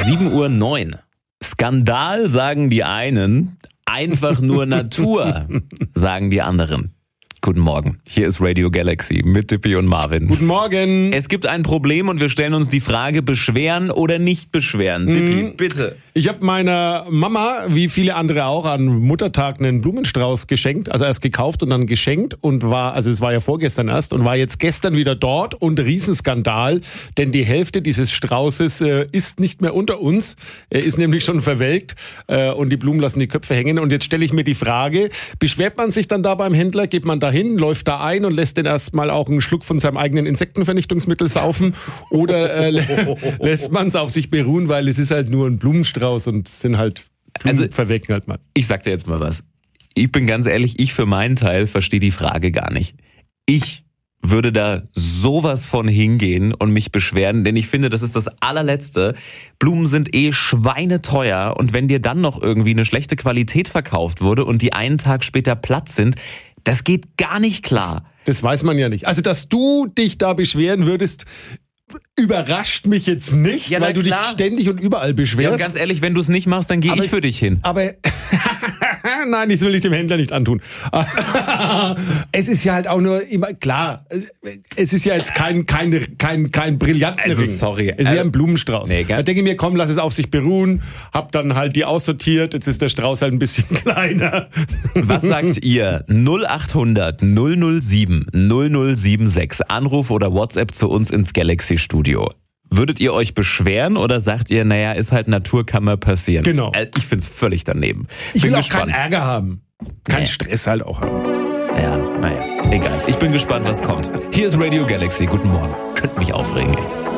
7:09 Uhr. Skandal sagen die einen, einfach nur Natur sagen die anderen. Guten Morgen, hier ist Radio Galaxy mit Dippy und Marvin. Guten Morgen. Es gibt ein Problem und wir stellen uns die Frage, beschweren oder nicht beschweren. Dippy, bitte. Ich habe meiner Mama, wie viele andere auch, an Muttertag einen Blumenstrauß geschenkt. Also erst gekauft und dann geschenkt und es war ja vorgestern erst und war jetzt gestern wieder dort und Riesenskandal, denn die Hälfte dieses Straußes ist nicht mehr unter uns. Er ist nämlich schon verwelkt und die Blumen lassen die Köpfe hängen. Und jetzt stelle ich mir die Frage, beschwert man sich dann da beim Händler, geht man da hin, läuft da ein und lässt den erstmal auch einen Schluck von seinem eigenen Insektenvernichtungsmittel saufen oder lässt man es auf sich beruhen, weil es ist halt nur ein Blumenstrauß und sind halt Blumen verwelken halt mal. Ich sag dir jetzt mal was. Ich bin ganz ehrlich, ich für meinen Teil verstehe die Frage gar nicht. Ich würde da sowas von hingehen und mich beschweren, denn ich finde, das ist das allerletzte. Blumen sind schweineteuer und wenn dir dann noch irgendwie eine schlechte Qualität verkauft wurde und die einen Tag später platt sind, das geht gar nicht klar. Das weiß man ja nicht. Also, dass du dich da beschweren würdest, überrascht mich jetzt nicht, weil du dich ständig und überall beschwerst. Ja, und ganz ehrlich, wenn du es nicht machst, dann gehe ich für dich hin. Aber nein, das will ich dem Händler nicht antun. Es ist ja halt auch nur immer klar. Es ist ja jetzt kein brillanten Ring. Sorry. Es ist ja ein Blumenstrauß. Nee, da denke ich mir, komm, lass es auf sich beruhen. Hab dann halt die aussortiert. Jetzt ist der Strauß halt ein bisschen kleiner. Was sagt ihr? 0800 007 0076. Anruf oder WhatsApp zu uns ins Galaxy-Studio. Würdet ihr euch beschweren oder sagt ihr, naja, ist halt Natur, kann mal passieren? Genau. Ich find's völlig daneben. Ich will auch keinen Ärger haben. Keinen Stress halt auch haben. Ja, naja, egal. Ich bin gespannt, was kommt. Hier ist Radio Galaxy. Guten Morgen. Könnt mich aufregen, ey.